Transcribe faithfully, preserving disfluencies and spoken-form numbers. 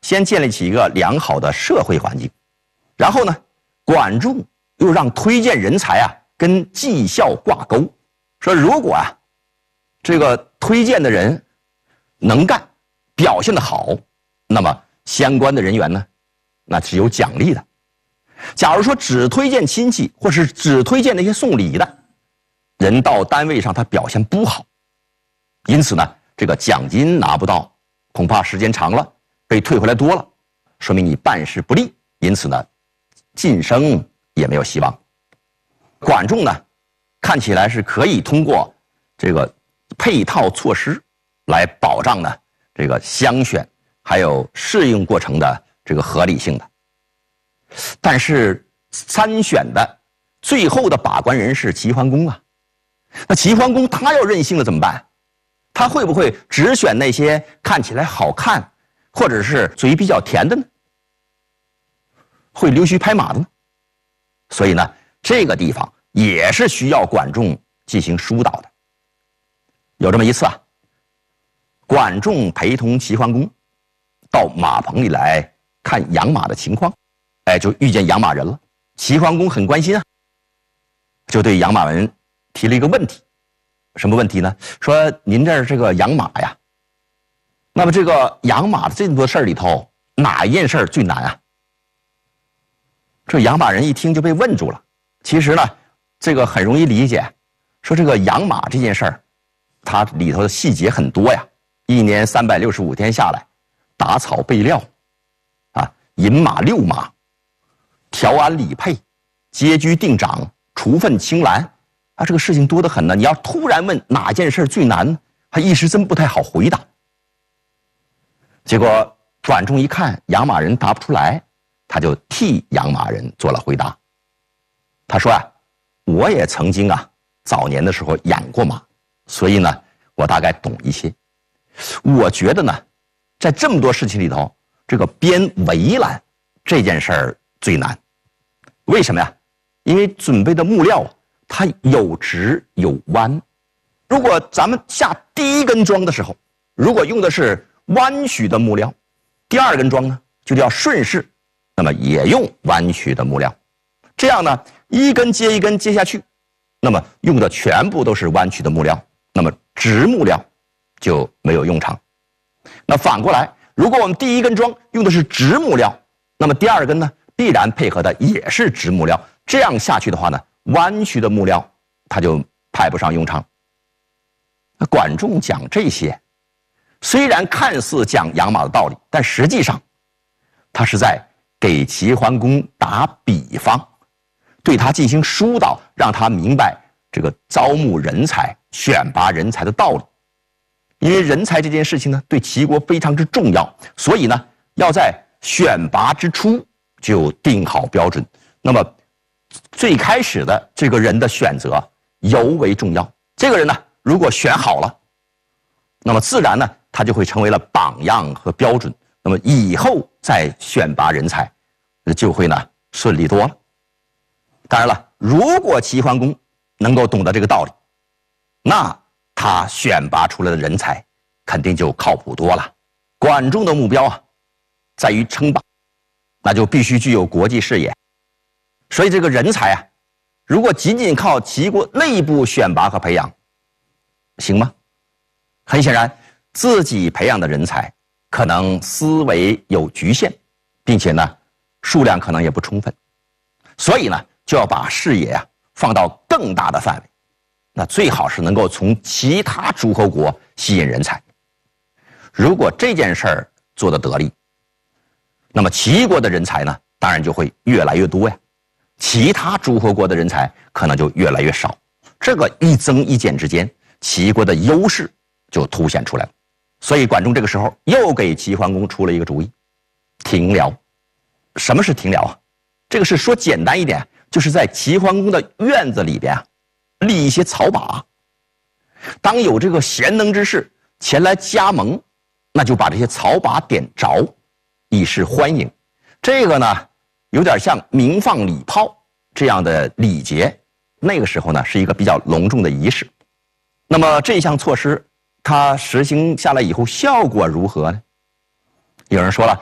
先建立起一个良好的社会环境，然后呢，管仲又让推荐人才啊跟绩效挂钩，说如果啊这个推荐的人能干，表现得好，那么相关的人员呢，那是有奖励的。假如说只推荐亲戚，或是只推荐那些送礼的人，到单位上他表现不好，因此呢，这个奖金拿不到，恐怕时间长了被退回来多了，说明你办事不力，因此呢，晋升也没有希望。管仲呢，看起来是可以通过这个配套措施来保障呢这个乡选还有适应过程的这个合理性的。但是参选的最后的把关人是齐桓公啊，那齐桓公他要任性了怎么办？他会不会只选那些看起来好看或者是嘴比较甜的呢？会溜须拍马的呢？所以呢，这个地方也是需要管仲进行疏导的。有这么一次啊，管仲陪同齐桓公到马棚里来看养马的情况，哎，就遇见养马人了。齐桓公很关心啊，就对养马人提了一个问题。什么问题呢？说您这儿这个养马呀，那么这个养马的这么多事儿里头，哪一件事儿最难啊？这养马人一听就被问住了。其实呢，这个很容易理解，说这个养马这件事儿，它里头的细节很多呀。一年三百六十五天下来，打草备料，啊，引马遛马，调安理配，接居定长，除粪清栏。啊，这个事情多得很呢。你要突然问哪件事最难，他一时真不太好回答。结果管仲一看养马人答不出来，他就替养马人做了回答。他说啊，我也曾经啊早年的时候养过马，所以呢，我大概懂一些。我觉得呢，在这么多事情里头，这个编围栏这件事儿最难。为什么呀？因为准备的木料它有直有弯，如果咱们下第一根桩的时候，如果用的是弯曲的木料，第二根桩呢就要顺势，那么也用弯曲的木料，这样呢一根接一根接下去，那么用的全部都是弯曲的木料，那么直木料就没有用场。那反过来，如果我们第一根桩用的是直木料，那么第二根呢必然配合的也是直木料，这样下去的话呢，弯曲的木料它就派不上用场。那管仲讲这些，虽然看似讲养马的道理，但实际上他是在给齐桓公打比方，对他进行疏导，让他明白这个招募人才、选拔人才的道理。因为人才这件事情呢，对齐国非常之重要，所以呢，要在选拔之初就定好标准。那么最开始的这个人的选择尤为重要。这个人呢，如果选好了，那么自然呢，他就会成为了榜样和标准。那么以后再选拔人才，就会呢顺利多了。当然了，如果齐桓公能够懂得这个道理，那他选拔出来的人才肯定就靠谱多了。管仲的目标啊，在于称霸，那就必须具有国际视野。所以这个人才啊，如果仅仅靠齐国内部选拔和培养，行吗？很显然，自己培养的人才可能思维有局限，并且呢，数量可能也不充分，所以呢，就要把视野啊放到更大的范围。那最好是能够从其他诸侯国吸引人才。如果这件事儿做得得力，那么齐国的人才呢，当然就会越来越多呀。其他诸侯国的人才可能就越来越少，这个一增一减之间，齐国的优势就凸显出来了。所以管仲这个时候又给齐桓公出了一个主意，庭僚。什么是庭僚啊？这个是说简单一点，就是在齐桓公的院子里边啊，立一些草把。当有这个贤能之士前来加盟，那就把这些草把点着，以示欢迎。这个呢，有点像鸣放礼炮这样的礼节，那个时候呢是一个比较隆重的仪式。那么这项措施它实行下来以后效果如何呢？有人说了，